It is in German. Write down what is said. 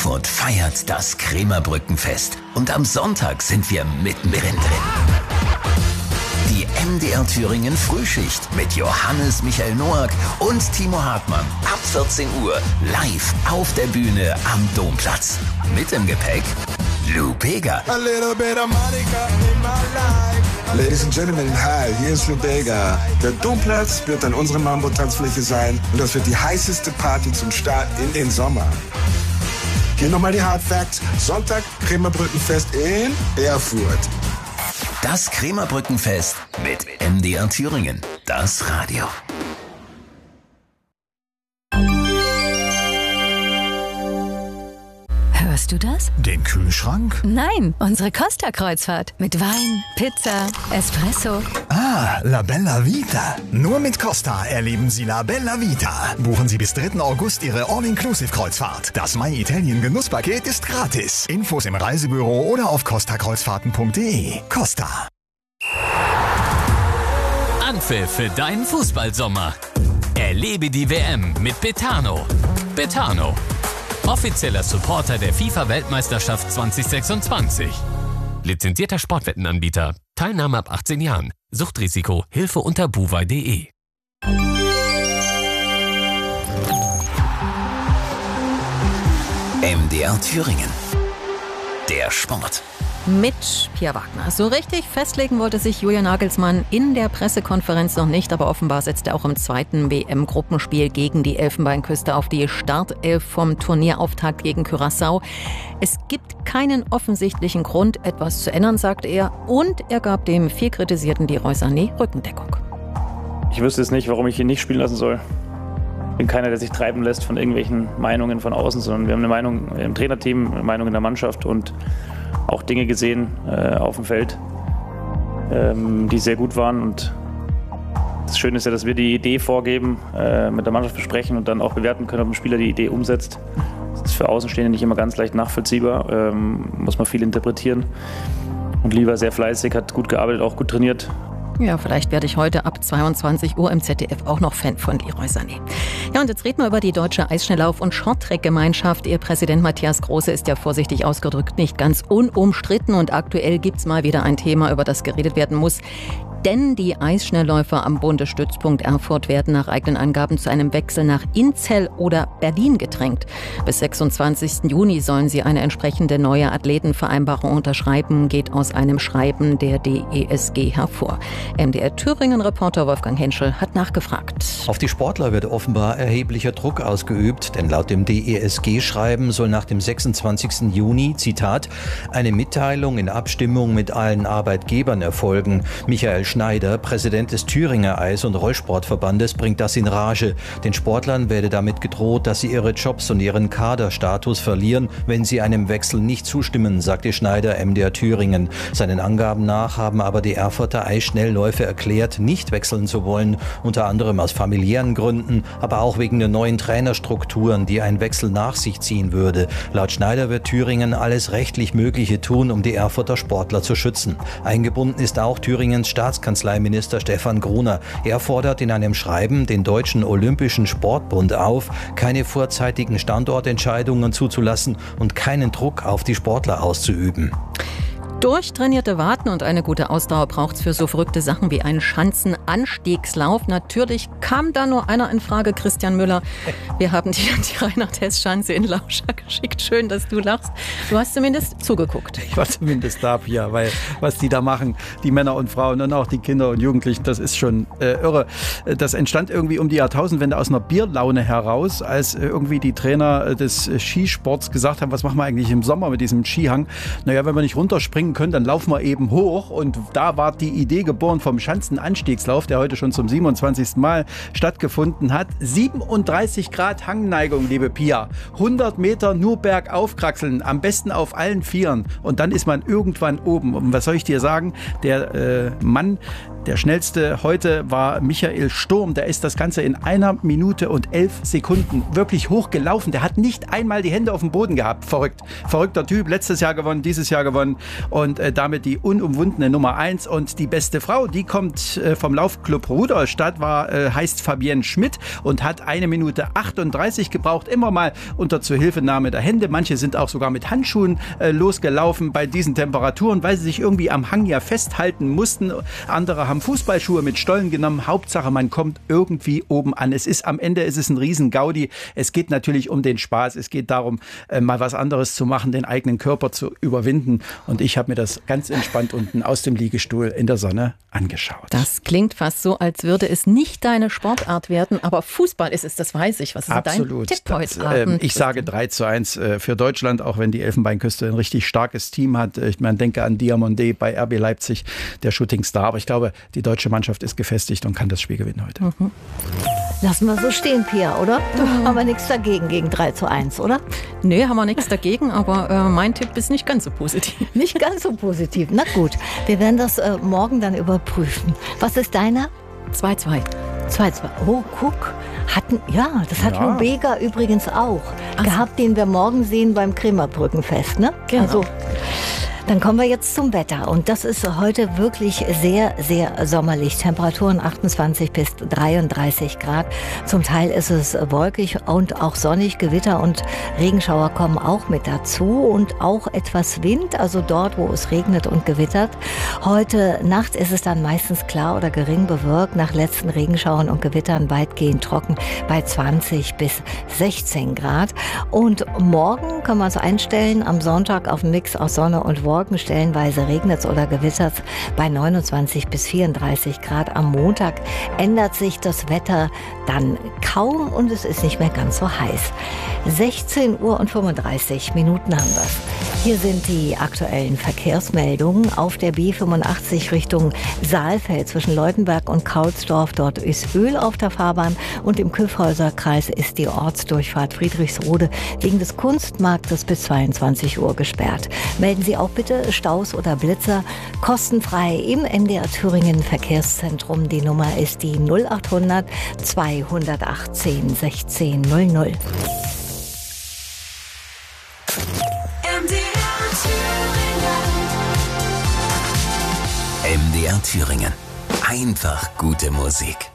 Erfurt feiert das Krämerbrückenfest und am Sonntag sind wir mittendrin drin. Die MDR Thüringen Frühschicht mit Johannes Michael Noack und Timo Hartmann ab 14 Uhr live auf der Bühne am Domplatz. Mit im Gepäck Lou Bega. A little bit of Monica in my life. Ladies and Gentlemen, hi, hier ist Lou Bega. Der Domplatz wird an unserer Mambo-Tanzfläche sein und das wird die heißeste Party zum Start in den Sommer. Hier nochmal die Hard Facts. Sonntag Krämerbrückenfest in Erfurt. Das Krämerbrückenfest mit MDR Thüringen, das Radio. Hörst du das? Den Kühlschrank? Nein, unsere Costa-Kreuzfahrt. Mit Wein, Pizza, Espresso. Ah, La Bella Vita. Nur mit Costa erleben Sie La Bella Vita. Buchen Sie bis 3. August Ihre All-Inclusive-Kreuzfahrt. Das My Italien Genusspaket ist gratis. Infos im Reisebüro oder auf costakreuzfahrten.de. Costa. Anpfiff für deinen Fußballsommer. Erlebe die WM mit Betano. Betano, offizieller Supporter der FIFA-Weltmeisterschaft 2026. Lizenzierter Sportwettenanbieter. Teilnahme ab 18 Jahren. Suchtrisiko. Hilfe unter buwei.de. MDR Thüringen. Der Sport. Mit Pia Wagner. So richtig festlegen wollte sich Julian Nagelsmann in der Pressekonferenz noch nicht, aber offenbar setzt er auch im zweiten WM-Gruppenspiel gegen die Elfenbeinküste auf die Startelf vom Turnierauftakt gegen Curaçao. Es gibt keinen offensichtlichen Grund, etwas zu ändern, sagt er, und er gab dem viel kritisierten Leroy Sané Rückendeckung. Ich wüsste jetzt nicht, warum ich ihn nicht spielen lassen soll. Ich bin keiner, der sich treiben lässt von irgendwelchen Meinungen von außen, sondern wir haben eine Meinung im Trainerteam, eine Meinung in der Mannschaft und auch Dinge gesehen auf dem Feld, die sehr gut waren. Und das Schöne ist ja, dass wir die Idee vorgeben, mit der Mannschaft besprechen und dann auch bewerten können, ob ein Spieler die Idee umsetzt. Das ist für Außenstehende nicht immer ganz leicht nachvollziehbar, muss man viel interpretieren. Und Lee war sehr fleißig, hat gut gearbeitet, auch gut trainiert. Ja, vielleicht werde ich heute ab 22 Uhr im ZDF auch noch Fan von Leroy Sané. Ja, und jetzt reden wir über die deutsche Eisschnelllauf- und Shorttrack-Gemeinschaft. Ihr Präsident Matthias Große ist ja vorsichtig ausgedrückt nicht ganz unumstritten. Und aktuell gibt's mal wieder ein Thema, über das geredet werden muss. Denn die Eisschnellläufer am Bundesstützpunkt Erfurt werden nach eigenen Angaben zu einem Wechsel nach Inzell oder Berlin gedrängt. Bis 26. Juni sollen sie eine entsprechende neue Athletenvereinbarung unterschreiben, geht aus einem Schreiben der DESG hervor. MDR Thüringen-Reporter Wolfgang Henschel hat nachgefragt. Auf die Sportler wird offenbar erheblicher Druck ausgeübt, denn laut dem DESG-Schreiben soll nach dem 26. Juni, Zitat, eine Mitteilung in Abstimmung mit allen Arbeitgebern erfolgen. Michael Schneider, Präsident des Thüringer Eis- und Rollsportverbandes, bringt das in Rage. Den Sportlern werde damit gedroht, dass sie ihre Jobs und ihren Kaderstatus verlieren, wenn sie einem Wechsel nicht zustimmen, sagte Schneider MDR Thüringen. Seinen Angaben nach haben aber die Erfurter Eisschnellläufe erklärt, nicht wechseln zu wollen, unter anderem aus familiären Gründen, aber auch wegen der neuen Trainerstrukturen, die ein Wechsel nach sich ziehen würde. Laut Schneider wird Thüringen alles rechtlich Mögliche tun, um die Erfurter Sportler zu schützen. Eingebunden ist auch Thüringens Staatskanzleiminister Stefan Gruner. Er fordert in einem Schreiben den Deutschen Olympischen Sportbund auf, keine vorzeitigen Standortentscheidungen zuzulassen und keinen Druck auf die Sportler auszuüben. Durchtrainierte Waden und eine gute Ausdauer braucht's für so verrückte Sachen wie einen Schanzenanstiegslauf. Natürlich kam da nur einer in Frage, Christian Müller. Wir haben die Reinhard-Hess-Schanze in Lauscher geschickt. Schön, dass du lachst. Du hast zumindest zugeguckt. Ich war zumindest da, ja, weil was die da machen, die Männer und Frauen und auch die Kinder und Jugendlichen, das ist schon irre. Das entstand irgendwie um die Jahrtausendwende aus einer Bierlaune heraus, als irgendwie die Trainer des Skisports gesagt haben, was machen wir eigentlich im Sommer mit diesem Skihang? Naja, wenn wir nicht runterspringen können, dann laufen wir eben hoch, und da war die Idee geboren vom Schanzenanstiegslauf, der heute schon zum 27. Mal stattgefunden hat. 37 Grad Hangneigung, liebe Pia. 100 Meter nur bergauf kraxeln, am besten auf allen Vieren, und dann ist man irgendwann oben. Und was soll ich dir sagen? Der Mann, der schnellste heute war Michael Sturm. Der ist das Ganze in 1 Minute und 11 Sekunden wirklich hochgelaufen. Der hat nicht einmal die Hände auf dem Boden gehabt. Verrückt. Verrückter Typ. Letztes Jahr gewonnen, dieses Jahr gewonnen. und damit die unumwundene Nummer 1. Und die beste Frau, die kommt vom Laufclub Rudolstadt, heißt Fabienne Schmidt und hat 1 Minute 38 gebraucht, immer mal unter Zuhilfenahme der Hände. Manche sind auch sogar mit Handschuhen losgelaufen bei diesen Temperaturen, weil sie sich irgendwie am Hang ja festhalten mussten. Andere haben Fußballschuhe mit Stollen genommen. Hauptsache, man kommt irgendwie oben an. Am Ende ist es ein Riesen-Gaudi. Es geht natürlich um den Spaß. Es geht darum, mal was anderes zu machen, den eigenen Körper zu überwinden. Und ich habe mir das ganz entspannt unten aus dem Liegestuhl in der Sonne angeschaut. Das klingt fast so, als würde es nicht deine Sportart werden, aber Fußball ist es, das weiß ich. Was ist Absolut. dein Tipp heute Abend? Ich sage 3:1 für Deutschland, auch wenn die Elfenbeinküste ein richtig starkes Team hat. Ich denke an Diomandé bei RB Leipzig, der Shootingstar. Aber ich glaube, die deutsche Mannschaft ist gefestigt und kann das Spiel gewinnen heute. Mhm. Lassen wir so stehen, Pia, oder? Haben wir nichts dagegen gegen 3:1, oder? Nee, haben wir nichts dagegen, aber mein Tipp ist nicht ganz so positiv. Nicht ganz so positiv. Na gut, wir werden das morgen dann überprüfen. Was ist deiner? 2:2. 2:2. Oh, guck. Das hat Lubega übrigens auch gehabt, den wir morgen sehen beim Krämerbrückenfest, ne? Genau. Also, dann kommen wir jetzt zum Wetter und das ist heute wirklich sehr, sehr sommerlich. Temperaturen 28 bis 33 Grad. Zum Teil ist es wolkig und auch sonnig. Gewitter und Regenschauer kommen auch mit dazu und auch etwas Wind, also dort, wo es regnet und gewittert. Heute Nacht ist es dann meistens klar oder gering bewölkt, nach letzten Regenschauern und Gewittern weitgehend trocken bei 20 bis 16 Grad. Und morgen kann man es einstellen, am Sonntag auf einen Mix aus Sonne und Wolken. Stellenweise regnet es oder gewittert bei 29 bis 34 Grad. Am Montag ändert sich das Wetter dann kaum und es ist nicht mehr ganz so heiß. 16:35 Uhr haben wir. Hier sind die aktuellen Verkehrsmeldungen. Auf der B85 Richtung Saalfeld zwischen Leutenberg und Kaulsdorf. Dort ist Öl auf der Fahrbahn und im Kyffhäuserkreis ist die Ortsdurchfahrt Friedrichsrode wegen des Kunstmarktes bis 22 Uhr gesperrt. Melden Sie auch bitte Staus oder Blitzer kostenfrei im MDR Thüringen Verkehrszentrum. Die Nummer ist die 0800 218 1600. MDR Thüringen. Einfach gute Musik.